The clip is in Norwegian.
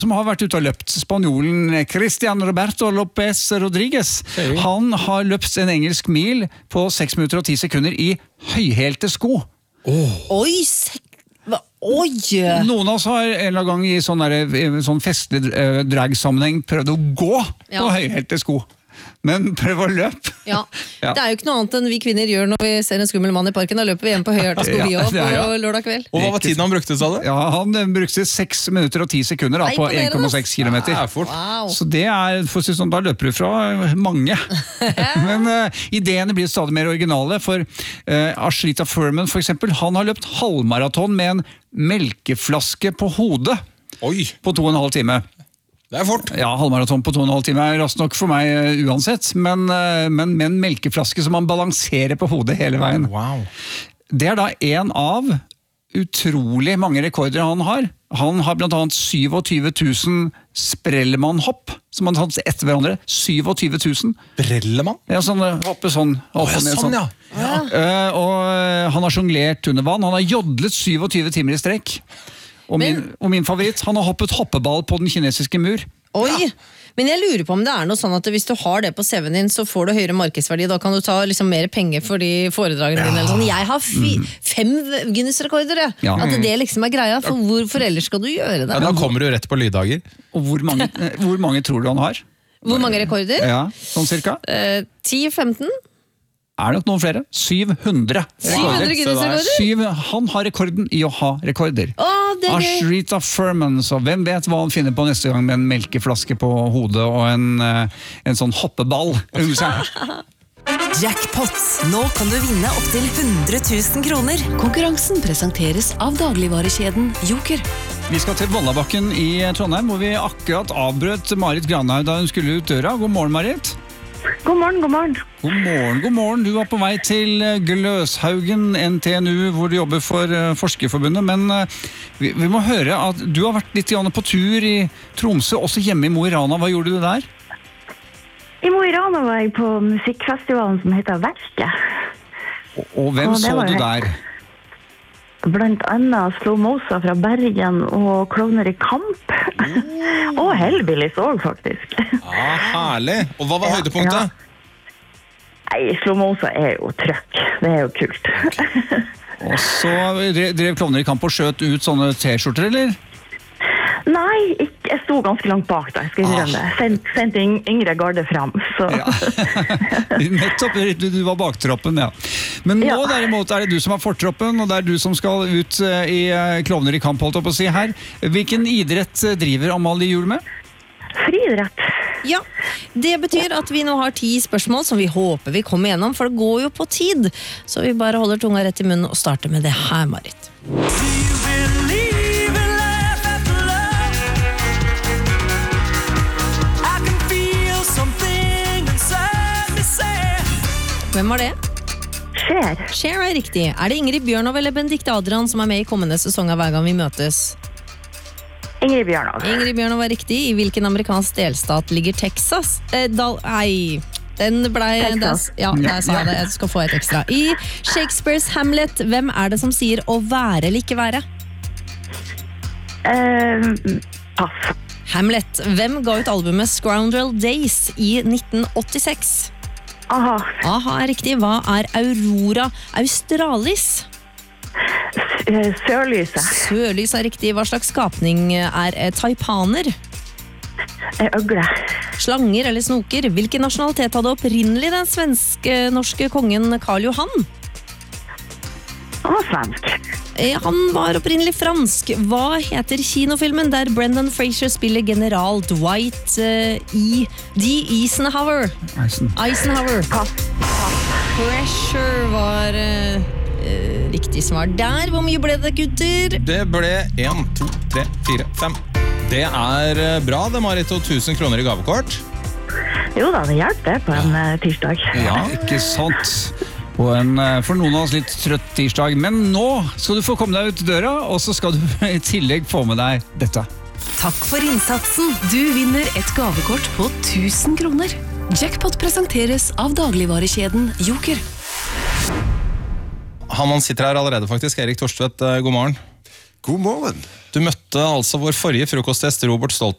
som har vært ute og løpt, spanjolen Cristian Roberto López Rodríguez. Han har løpt en engelsk mil på 6 minutter og 10 sekunder i høyhælte sko. Oi, oi! Noen av oss har en eller annen gang i sånn festlig drag-sammenheng prøvd å gå på høyhælte sko. Men prøv å løpe. Ja. Det er jo ikke noe annet enn vi kvinner gjør når vi ser en skummel mann i parken. Da løper vi hjem på høyhælte sko vi også på lørdag kveld. Og hva var tiden han brukte, sa du? Ja, han brukte 6 minutter og 10 sekunder på 1,6 kilometer. Wow. Så det for å si sånn, da løper du fra mange. Men ideene blir stadig mer originale, for Ashrita Furman for eksempel, han har løpt halvmaraton med en melkeflaske på hodet. Oi. På 2,5 timer. Det er fort. Ja, halvmaraton på 2,5 timer raskt nok for meg uansett, men med en melkeflaske som man balanserer på hodet hele veien. Wow. Det da en av utrolig mange rekorder han har. Han har blant annet 27 000 sprellemann-hopp, som han har tatt etter hverandre. 27 000. Brellemann? Ja, hoppe sånn. Sånn, ja. Og han har jonglert under vann. Han har jodlet 27 timer i strekk. Og min favoritt, han har hoppet hoppeball på den kinesiske mur. Oi, men jeg lurer på om det noe sånn at hvis du har det på CV-en din, så får du høyere markedsverdi, da kan du ta liksom mer penger for de foredragene dine. Eller sånn. Jeg har 5 Guinness-rekorder, at det liksom greia, for hvorfor ellers skal du gjøre det? Ja, da kommer du rett på lyddager. Og hvor mange tror du han har? Hvor mange rekorder? Ja, sånn cirka? 10-15? Nok noen flere? 700 Guinness-rekorder? Han har rekorden i å ha rekorder. Ashrita Furman, så hvem vet hva han finner på neste gang med en melkeflaske på hodet og en sånn hoppeball under seg. Jackpot. Nå kan du vinne opp til 100 000 kroner. Konkurransen presenteres av dagligvarekjeden Joker. Vi skal til Vollabakken i Trondheim, hvor vi akkurat avbrøt Marit Granhaug da hun skulle ut døra. God morgen, Marit. God morgen, god morgen. God morgen. Du var på vei til Gløshaugen, NTNU, hvor du jobber for Forskerforbundet, men vi må høre at du har vært litt på tur i Tromsø, også hjemme i Mo i Rana. Hva gjorde du der? I Mo i Rana var jeg på musikkfestivalen som heter Verket. Og hvem så du der? Blant annet Slow Mosa fra Bergen og Klovner i Kamp. Og Hellbillies også, faktisk. Herlig. Og hva var høydepunktet? Nei, Slow Mosa jo trøkk. Det jo kult. Og så drev Klovner i Kamp og skjøt ut sånne t-skjorter, eller? Nei, jeg sto ganske langt bak da, jeg skal innrømme det. Sendte Yngre Garde fram, så... Nettopp, du var baktroppen, ja. Men nå derimot det du som har fortroppen, og det du som skal ut i Klovner i Kamp, holdt opp å si her. Hvilken idrett driver Amalie Juel med? Friidrett. Ja, det betyr at vi nå har 10 spørsmål som vi håper vi kommer gjennom, for det går jo på tid. Så vi bare holder tunga rett i munnen og starter med det her, Marit. Hvem var det? Cher riktig. Det Ingrid Bjørnov eller Benedikte Adrian som med i kommende sesong av Hver gang vi møtes? Ingrid Bjørnov. Ingrid Bjørnov riktig. I hvilken amerikansk delstat ligger Texas? Den ble... Ja, der sa jeg det. Jeg skal få et ekstra. I Shakespeares Hamlet, hvem det som sier å være eller ikke være? Pass. Hamlet. Hvem ga ut albumet Scoundrel Days i 1986? Aha riktig. Hva Aurora Australis? Sørlyset. Sørlys riktig. Hva slags skapning taipaner? Øgle. Slanger eller snoker? Hvilken nasjonalitet hadde opprinnelig den svenske-norske kongen Karl Johan? Han var svensk. Han var opprinnelig fransk. Hva heter kinofilmen der Brendan Fraser spiller general Dwight Eisenhower? Eisenhower. Pressure var riktig svar der. Hvor mye ble det, gutter? Det ble 1, 2, 3, 4, 5. Det bra, det, Marit, og 1000 kroner i gavekort. Jo da, det hjelper det på en tirsdag. Ja, ikke sant. Og for noen av oss litt trøtt tirsdag. Men nå skal du få komme deg ut døra, og så skal du i tillegg få med deg dette. Takk for innsatsen. Du vinner et gavekort på 1000 kroner. Jackpot presenteres av dagligvarekjeden Joker. Han sitter her allerede faktisk. Erik Torstvedt, god morgen. God morgen. Du møtte altså vår forrige frokostgjest, Robert Stoltenberg.